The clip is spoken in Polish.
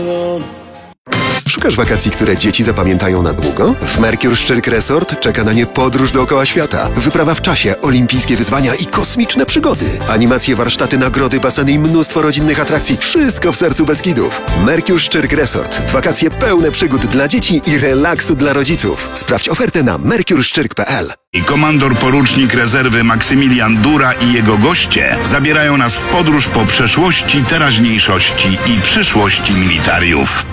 Szukasz wakacji, które dzieci zapamiętają na długo? W Mercure Szczyrk Resort czeka na nie podróż dookoła świata, wyprawa w czasie, olimpijskie wyzwania i kosmiczne przygody. Animacje, warsztaty, nagrody, baseny i mnóstwo rodzinnych atrakcji. Wszystko w sercu Beskidów. Mercure Szczyrk Resort. Wakacje pełne przygód dla dzieci i relaksu dla rodziców. Sprawdź ofertę na mercureszczyrk.pl. I komandor porucznik rezerwy Maksymilian Dura i jego goście zabierają nas w podróż po przeszłości, teraźniejszości i przyszłości militariów.